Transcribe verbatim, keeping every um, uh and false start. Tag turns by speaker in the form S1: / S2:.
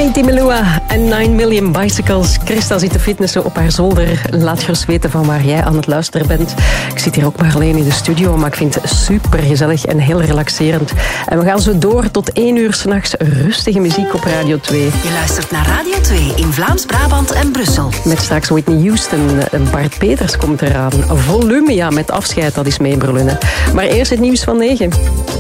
S1: Katie Melua en nine million Bicycles. Christa zit te fitnessen op haar zolder. Laat gerust weten van waar jij aan het luisteren bent. Ik zit hier ook maar alleen in de studio, maar ik vind het super gezellig en heel relaxerend. En we gaan zo door tot één uur 's nachts rustige muziek op Radio twee.
S2: Je luistert naar Radio twee in Vlaams-Brabant en Brussel.
S1: Met straks Whitney Houston en Bart Peters komt eraan. Volumia met afscheid, dat is meebrullen. Maar eerst het nieuws van negen.